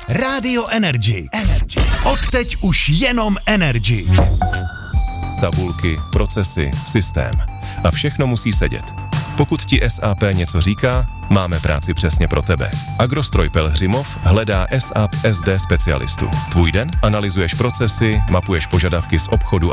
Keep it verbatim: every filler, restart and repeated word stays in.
Rádio Energy. Energy. Odteď už jenom Energy. Tabulky, procesy, systém. A všechno musí sedět. Pokud ti S A P něco říká, máme práci přesně pro tebe. Agrostroj Pelhřimov hledá S A P S D specialistu. Tvůj den analyzuješ procesy, mapuješ požadavky z obchodu